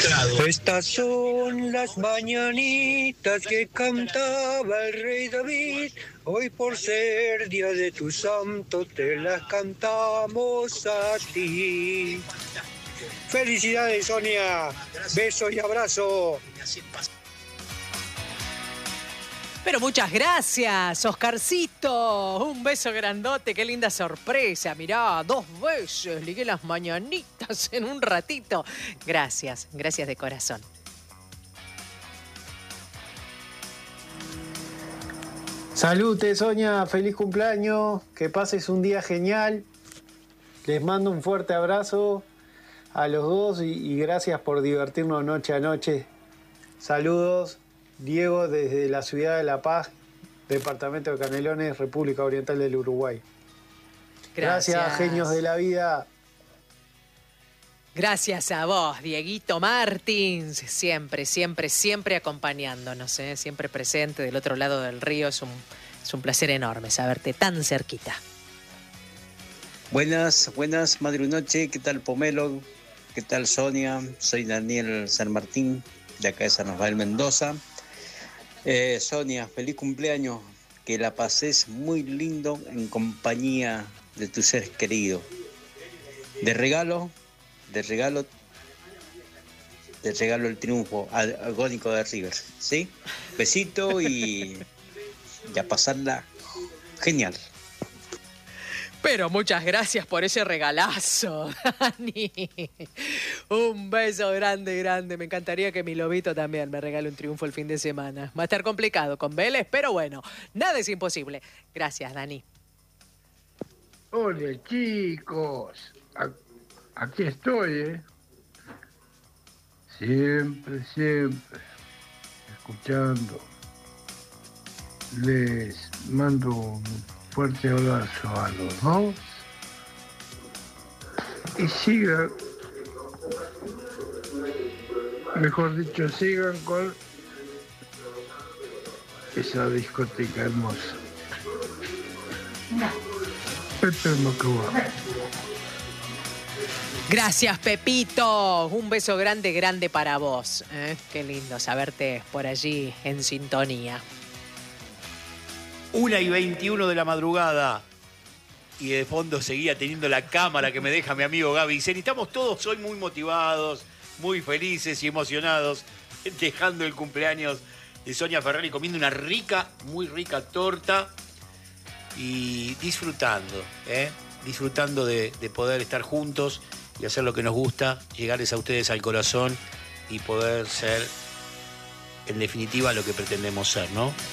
Estas son las mañanitas que cantaba el rey David. Hoy por ser día de tu santo te las cantamos a ti. Felicidades, Sonia. Beso y abrazo. Pero muchas gracias, Oscarcito. Un beso grandote, qué linda sorpresa. Mirá, 2 veces ligué las mañanitas en un ratito. Gracias, gracias de corazón. Salute, Sonia, feliz cumpleaños, que pases un día genial. Les mando un fuerte abrazo a los dos y gracias por divertirnos noche a noche. Saludos. Diego desde la ciudad de La Paz, departamento de Canelones, República Oriental del Uruguay. Gracias, genios de la vida. Gracias a vos, Dieguito Martins, siempre, siempre, siempre acompañándonos, ¿eh? Siempre presente del otro lado del río. Es un placer enorme saberte tan cerquita. Buenas, madre y noche. ¿Qué tal, Pomelo? ¿Qué tal, Sonia? Soy Daniel San Martín, de acá de San Rafael, Mendoza. Sonia, feliz cumpleaños, que la pases muy lindo en compañía de tus seres queridos. De regalo el triunfo agónico de River, ¿sí? Besito y a pasarla genial. Pero muchas gracias por ese regalazo, Dani. Un beso grande, grande. Me encantaría que mi lobito también me regale un triunfo el fin de semana. Va a estar complicado con Vélez, pero bueno, nada es imposible. Gracias, Dani. Hola, chicos. Aquí estoy, ¿eh? Siempre, escuchando. Les mando un fuerte abrazo a los dos y sigan con esa discoteca hermosa. Pepe Mocoa. Gracias, Pepito. Un beso grande, grande para vos. Qué lindo saberte por allí en sintonía. 1:21 de la madrugada. Y de fondo seguía teniendo la cámara que me deja mi amigo Gaby Ceni. Estamos todos hoy muy motivados, muy felices y emocionados, dejando el cumpleaños de Sonia Ferrari, comiendo una rica, muy rica torta y disfrutando, disfrutando de poder estar juntos y hacer lo que nos gusta, llegarles a ustedes al corazón y poder ser, en definitiva, lo que pretendemos ser, ¿no?